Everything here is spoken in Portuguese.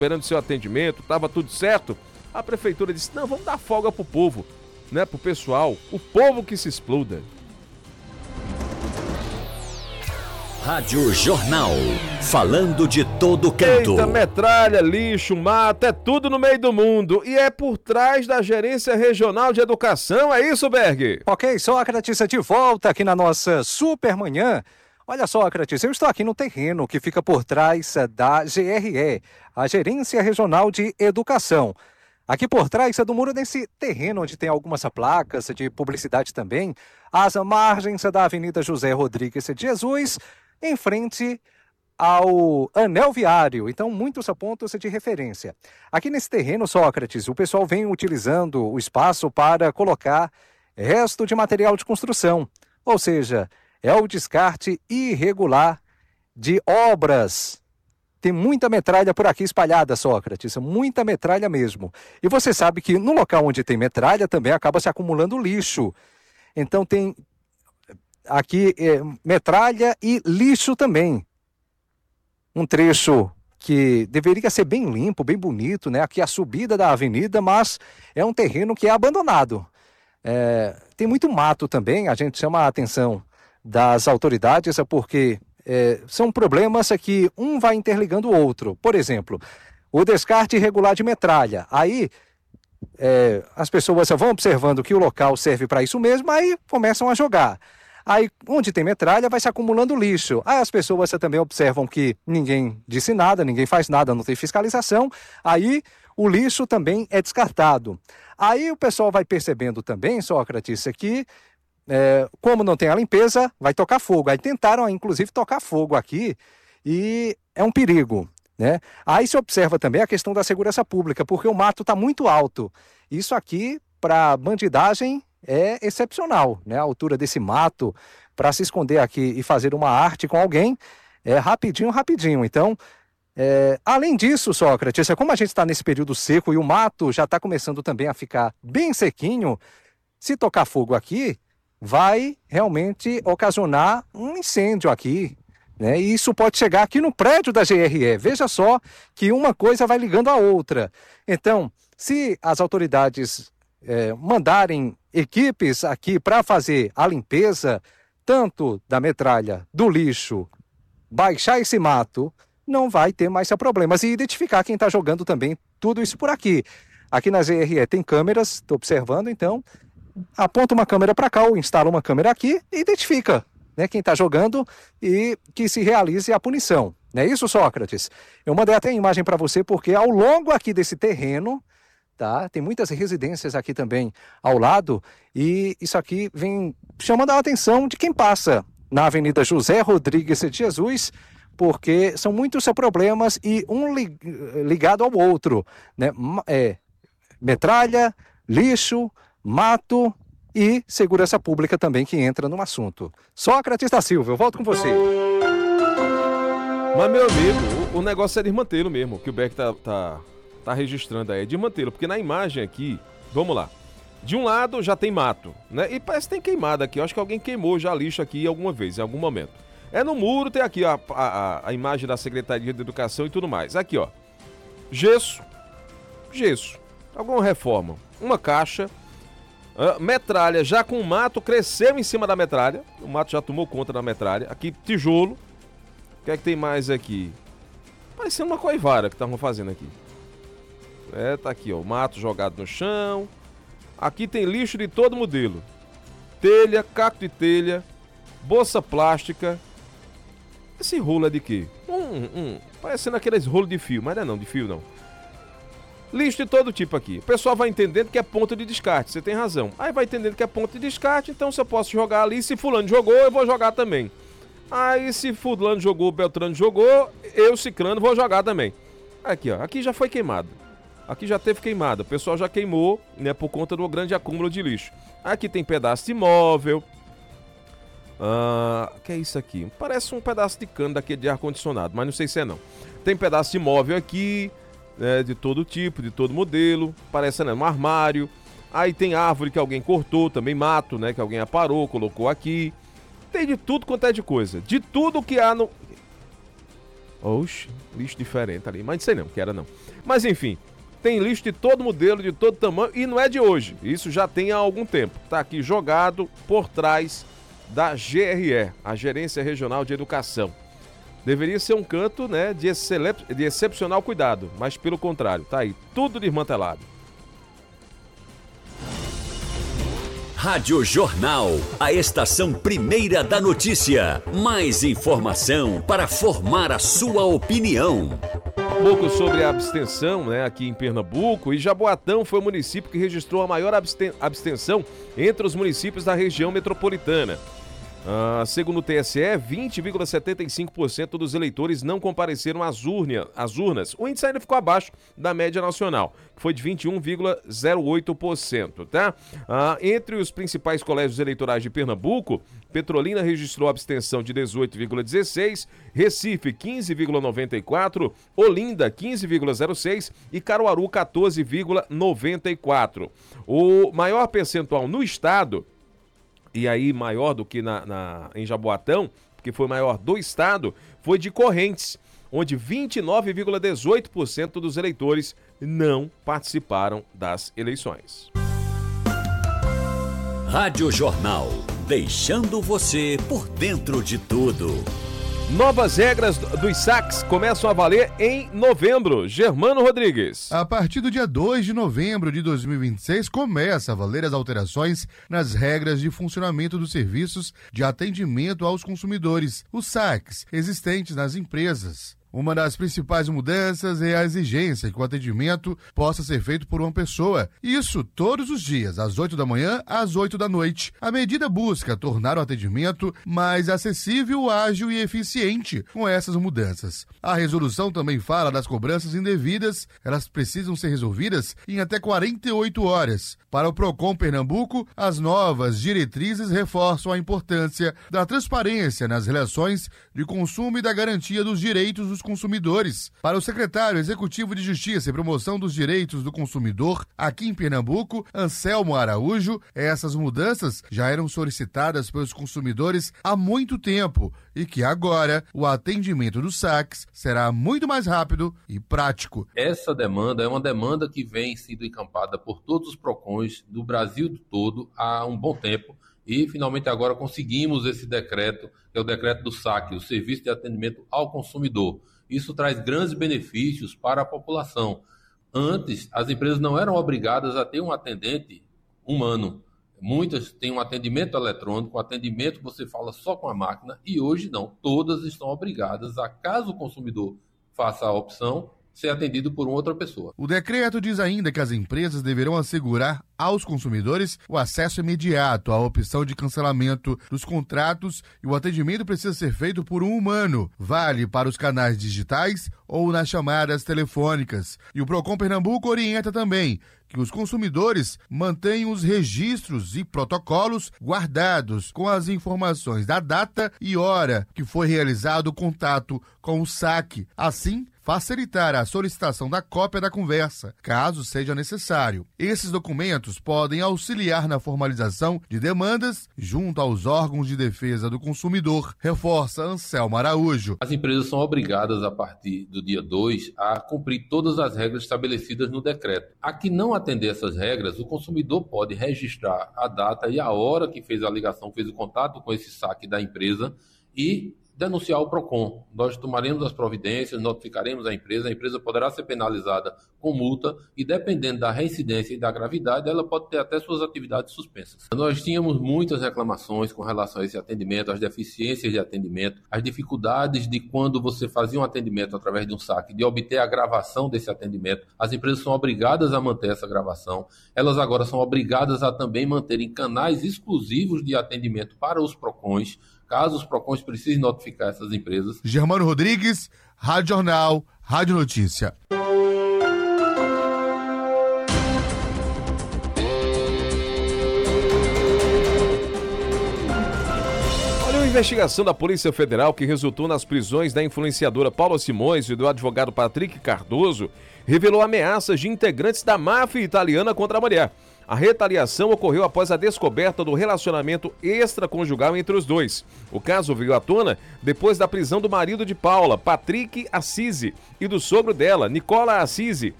esperando seu atendimento, estava tudo certo. A prefeitura disse, não, vamos dar folga pro povo, né, pro pessoal, o povo que se exploda. Rádio Jornal, falando de todo canto. Eita, metralha, lixo, mato, é tudo no meio do mundo. E é por trás da Gerência Regional de Educação, é isso, Berg? Ok, Sócrates, de volta aqui na nossa super manhã. Olha, Sócrates, eu estou aqui no terreno que fica por trás da GRE, a Gerência Regional de Educação. Aqui por trás do muro desse terreno onde tem algumas placas de publicidade também, às margens da Avenida José Rodrigues de Jesus, em frente ao anel viário. Então, muitos pontos de referência. Aqui nesse terreno, Sócrates, o pessoal vem utilizando o espaço para colocar resto de material de construção. Ou seja, é o descarte irregular de obras. Tem muita metralha por aqui espalhada, Sócrates, muita metralha mesmo. E você sabe que no local onde tem metralha também acaba se acumulando lixo. Então tem aqui metralha e lixo também. Um trecho que deveria ser bem limpo, bem bonito, né? Aqui a subida da avenida, mas é um terreno que é abandonado. Tem muito mato também, a gente chama a atenção das autoridades, porque são problemas que um vai interligando o outro. Por exemplo, o descarte irregular de metralha. Aí as pessoas vão observando que o local serve para isso mesmo, aí começam a jogar. Aí, onde tem metralha, vai se acumulando lixo. Aí as pessoas também observam que ninguém disse nada, ninguém faz nada, não tem fiscalização. Aí o lixo também é descartado. Aí o pessoal vai percebendo também, Sócrates, que como não tem a limpeza, vai tocar fogo. Aí tentaram, inclusive, tocar fogo aqui e é um perigo, né? Aí se observa também a questão da segurança pública, porque o mato está muito alto. Isso aqui, para bandidagem, é excepcional, né? A altura desse mato, para se esconder aqui e fazer uma arte com alguém, é rapidinho. Então, além disso, Sócrates, como a gente está nesse período seco e o mato já está começando também a ficar bem sequinho, se tocar fogo aqui, vai realmente ocasionar um incêndio aqui, né? E isso pode chegar aqui no prédio da GRE. Veja só que uma coisa vai ligando à outra. Então, se as autoridades mandarem equipes aqui para fazer a limpeza, tanto da metralha, do lixo, baixar esse mato, não vai ter mais problemas. E identificar quem está jogando também tudo isso por aqui. Aqui na GRE tem câmeras, estou observando, então aponta uma câmera para cá ou instala uma câmera aqui e identifica, né, quem está jogando e que se realize a punição. Não é isso, Sócrates? Eu mandei até a imagem para você porque ao longo aqui desse terreno, tá, tem muitas residências aqui também ao lado e isso aqui vem chamando a atenção de quem passa na Avenida José Rodrigues de Jesus, porque são muitos problemas e um ligado ao outro, né? Metralha, lixo, mato e segurança pública também que entra no assunto. Sócrates da Silva, eu volto com você. Mas, meu amigo, o negócio é desmantê-lo mesmo, que o Beck tá registrando aí, é desmantê-lo, porque na imagem aqui, vamos lá, de um lado já tem mato, né, e parece que tem queimada aqui, eu acho que alguém queimou já lixo aqui alguma vez, em algum momento. No muro, tem aqui a imagem da Secretaria de Educação e tudo mais. Aqui, ó, gesso, alguma reforma, uma caixa, metralha já com mato, cresceu em cima da metralha, o mato já tomou conta da metralha. Aqui tijolo, o que é que tem mais aqui? Parecendo uma coivara que estavam fazendo aqui. Tá aqui, ó, o mato jogado no chão. Aqui tem lixo de todo modelo, telha, caco de telha, bolsa plástica. Esse rolo é de quê? Parecendo aqueles rolos de fio, mas não é de fio não. Lixo de todo tipo aqui. O pessoal vai entendendo que é ponto de descarte, você tem razão. Aí vai entendendo que é ponto de descarte, então se eu posso jogar ali, se fulano jogou, eu vou jogar também. Aí se fulano jogou, Beltrano jogou, eu, Cicrano, vou jogar também. Aqui, ó, aqui já foi queimado. Aqui já teve queimada, o pessoal já queimou, né, por conta do grande acúmulo de lixo. Aqui tem pedaço de móvel. Que é isso aqui? Parece um pedaço de cano daquele de ar-condicionado, mas não sei se é não. Tem pedaço de móvel aqui, de todo tipo, de todo modelo, parece, né, um armário. Aí tem árvore que alguém cortou, também mato, né, que alguém aparou, colocou aqui. Tem de tudo quanto é de coisa, de tudo que há no... Oxe, lixo diferente ali. Mas não sei não, que era não. Mas enfim, tem lixo de todo modelo, de todo tamanho e não é de hoje. Isso já tem há algum tempo. Tá aqui jogado por trás da GRE, a Gerência Regional de Educação. Deveria ser um canto, né, de excepcional cuidado, mas pelo contrário, tá aí, tudo desmantelado. Rádio Jornal, a estação primeira da notícia. Mais informação para formar a sua opinião. Um pouco sobre a abstenção, né, aqui em Pernambuco, e Jaboatão foi o município que registrou a maior abstenção entre os municípios da região metropolitana. Segundo o TSE, 20,75% dos eleitores não compareceram às urnas. O índice ainda ficou abaixo da média nacional, que foi de 21,08%, tá? Entre os principais colégios eleitorais de Pernambuco, Petrolina registrou abstenção de 18,16%, Recife 15,94%, Olinda 15,06% e Caruaru 14,94%. O maior percentual no estado, e aí maior do que em Jaboatão, porque foi maior do estado, foi de Correntes, onde 29,18% dos eleitores não participaram das eleições. Rádio Jornal, deixando você por dentro de tudo. Novas regras dos saques começam a valer em novembro. Germano Rodrigues. A partir do dia 2 de novembro de 2026, começa a valer as alterações nas regras de funcionamento dos serviços de atendimento aos consumidores, os saques, existentes nas empresas. Uma das principais mudanças é a exigência que o atendimento possa ser feito por uma pessoa. Isso todos os dias, às 8 da manhã às 8 da noite. A medida busca tornar o atendimento mais acessível, ágil e eficiente com essas mudanças. A resolução também fala das cobranças indevidas. Elas precisam ser resolvidas em até 48 horas. Para o Procon Pernambuco, as novas diretrizes reforçam a importância da transparência nas relações de consumo e da garantia dos direitos dos consumidores. Para o secretário executivo de Justiça e Promoção dos Direitos do Consumidor, aqui em Pernambuco, Anselmo Araújo, essas mudanças já eram solicitadas pelos consumidores há muito tempo e que agora o atendimento dos saques será muito mais rápido e prático. Essa demanda é uma demanda que vem sendo encampada por todos os PROCONs do Brasil todo há um bom tempo. E, finalmente, agora conseguimos esse decreto, que é o decreto do SAC, o Serviço de Atendimento ao Consumidor. Isso traz grandes benefícios para a população. Antes, as empresas não eram obrigadas a ter um atendente humano. Muitas têm um atendimento eletrônico, um atendimento que você fala só com a máquina, e hoje não. Todas estão obrigadas a, caso o consumidor faça a opção, ser atendido por uma outra pessoa. O decreto diz ainda que as empresas deverão assegurar aos consumidores o acesso imediato à opção de cancelamento dos contratos e o atendimento precisa ser feito por um humano. Vale para os canais digitais ou nas chamadas telefônicas. E o Procon Pernambuco orienta também que os consumidores mantenham os registros e protocolos guardados com as informações da data e hora que foi realizado o contato com o saque. Assim, facilitar a solicitação da cópia da conversa, caso seja necessário. Esses documentos podem auxiliar na formalização de demandas junto aos órgãos de defesa do consumidor, reforça Anselmo Araújo. As empresas são obrigadas, a partir do dia 2, a cumprir todas as regras estabelecidas no decreto. A que não atender essas regras, o consumidor pode registrar a data e a hora que fez a ligação, fez o contato com esse saque da empresa e denunciar o PROCON. Nós tomaremos as providências, notificaremos a empresa poderá ser penalizada com multa e, dependendo da reincidência e da gravidade, ela pode ter até suas atividades suspensas. Nós tínhamos muitas reclamações com relação a esse atendimento, as deficiências de atendimento, as dificuldades de quando você fazia um atendimento através de um saque, de obter a gravação desse atendimento. As empresas são obrigadas a manter essa gravação. Elas agora são obrigadas a também manterem canais exclusivos de atendimento para os PROCONs, caso os PROCONs precisem notificar essas empresas. Germano Rodrigues, Rádio Jornal, Rádio Notícia. Olha, o investigação da Polícia Federal, que resultou nas prisões da influenciadora Paula Simões e do advogado Patrick Cardoso, revelou ameaças de integrantes da máfia italiana contra a mulher. A retaliação ocorreu após a descoberta do relacionamento extraconjugal entre os dois. O caso veio à tona depois da prisão do marido de Paula, Patrick Assisi, e do sogro dela, Nicola Assisi,